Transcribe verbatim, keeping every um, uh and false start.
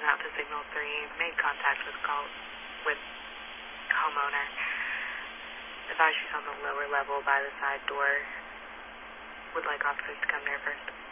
out to signal three, made contact with call with homeowner. Advise she's on the lower level by the side door. Would like officers to come there first.